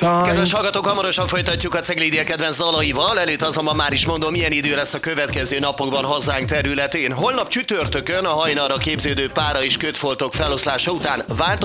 time. Kedves hallgatók, hamarosan folytatjuk a Ceglédia kedvenc dalaival, előtt azonban már is mondom, milyen idő lesz a következő napokban hazánk területén. Holnap csütörtökön a hajnalra képződő pára és kötfoltok feloszlása után